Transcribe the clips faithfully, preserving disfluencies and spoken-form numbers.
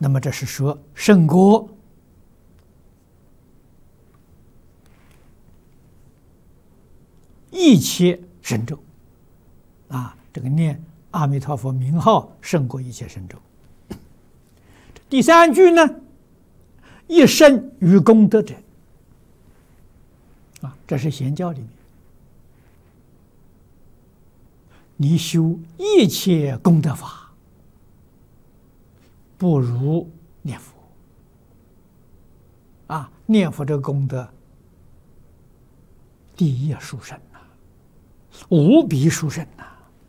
那么这是说胜过一切神咒啊！这个念阿弥陀佛名号胜过一切神咒。第三句呢，一生于功德者啊，这是显教里面，你修一切功德法，不如念佛啊！念佛这个功德第一殊胜呐，无比殊胜呐！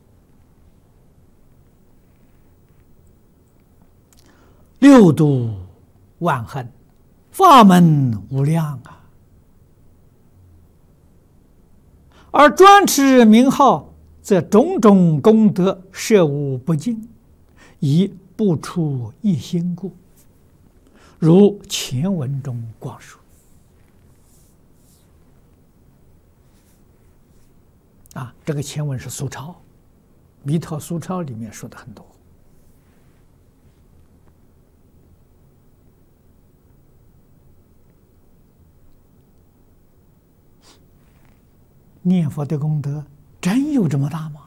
六度万恨，法门无量啊！而专持名号，则种种功德摄无不尽，以不出一心故。如前文中光说啊，这个前文是苏超，《弥陀苏超》里面说的很多。念佛的功德真有这么大吗？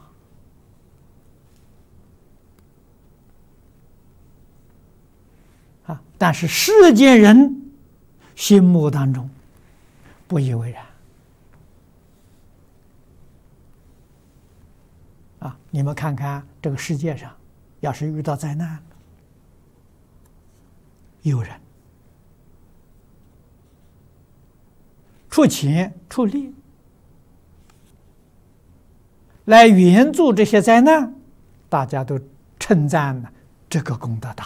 啊！但是世间人心目当中不以为然。啊！你们看看这个世界上，要是遇到灾难，有人出钱出力来援助这些灾难，大家都称赞呢，这个功德大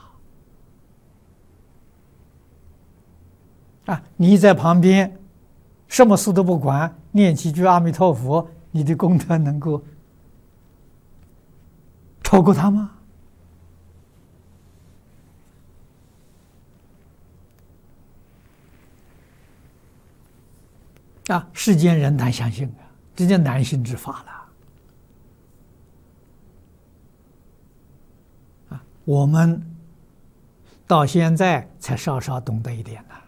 了。啊，你在旁边什么事都不管，念几句阿弥陀佛，你的功德能够超过他吗？啊，世间人难相信啊，这叫难信之法了。我们到现在才稍稍懂得一点呢。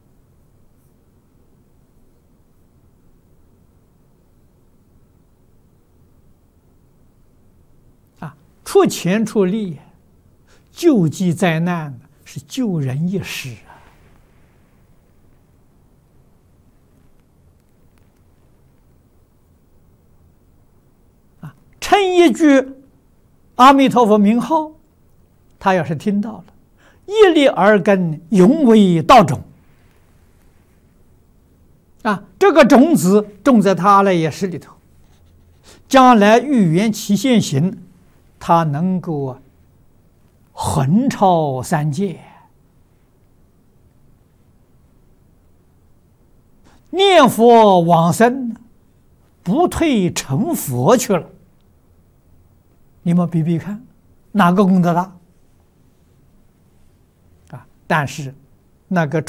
啊，出钱出力救济灾难是救人一时啊！啊，称一句阿弥陀佛名号，他要是听到了，一粒耳根，永为道种啊！这个种子种在他的业识里头，将来欲缘其现行，他能够横超三界，念佛往生，不退成佛去了。你们比比看，哪个功德大？但是，那个